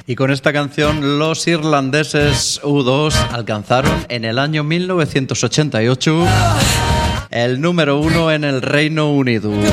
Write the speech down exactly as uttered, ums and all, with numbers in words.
Y con esta canción los irlandeses U dos alcanzaron en el año mil novecientos ochenta y ocho el número uno en el Reino Unido.